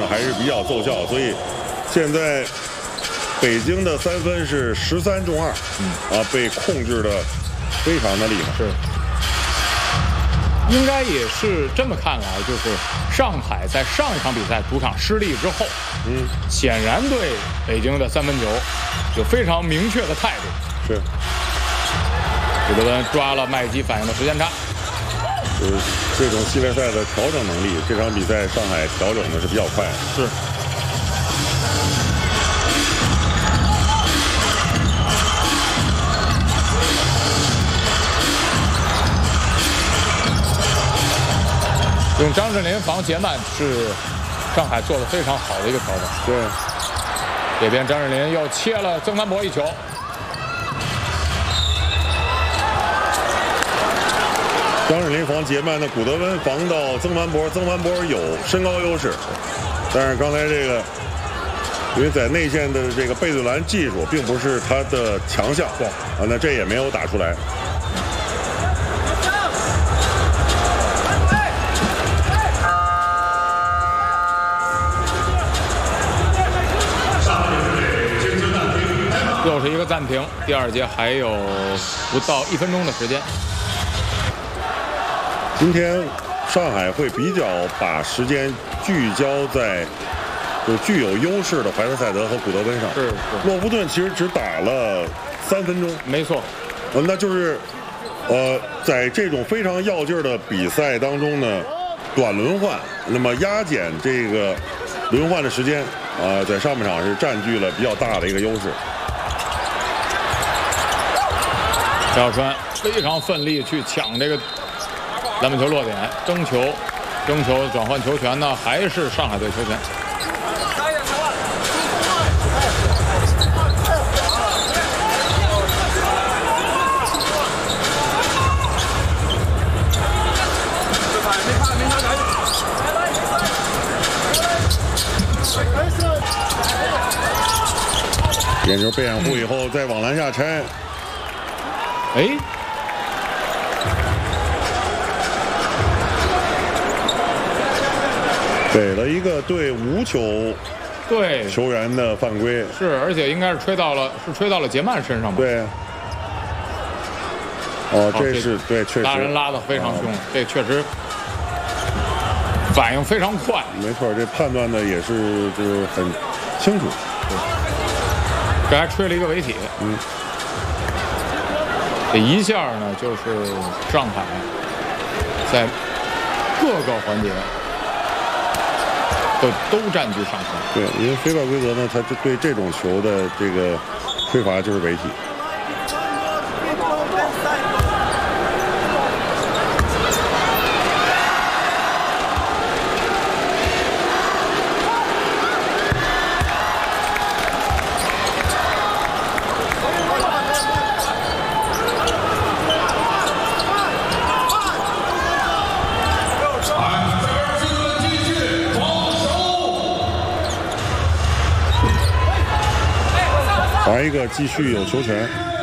还是比较奏效，所以现在北京的3分是13中2，被控制的非常的厉害。 是，应该也是这么看来，就是上海在上一场比赛主场失利之后，显然对北京的3分球有非常明确的态度。 是， 古德温抓了麦基反应的时间差。 这种系列赛的调整能力，这场比赛上海调整的是比较快的。 是。用张镇麟防杰曼是上海做的非常好的一个调整。 对， 这边张镇麟又切了曾凡博一球。 张镇麟防杰曼的，古德温防到曾凡博，曾凡博有身高优势，但是刚才这个，因为在内线的这个背对篮技术并不是他的强项，那这也没有打出来。 又是一个暂停，第2节还有不到1分钟的时间。 今天上海会比较把时间聚焦在就具有优势的怀特塞德和古德温上。 是。 洛夫顿其实只打了3分钟。 没错。 那就是在这种非常要劲儿的比赛当中呢，短轮换，那么压减这个轮换的时间在上半场是占据了比较大的一个优势。 赵川非常奋力去抢这个篮板球落点，争球转换球权呢，还是上海队球权。 点球被掩护以后，再往篮下拆。给了一个对无球球员的犯规。 是，而且应该是吹到了杰曼身上吧？ 对。这是对，确实拉人拉得非常凶，这确实反应非常快。 没错，这判断的也是就是很清楚。 这还吹了一个违体。这一下呢，就是上海在各个环节都占据上风。 对，因为非法规则呢，它就对这种球的这个吹罚就是违体。还一个继续有球权。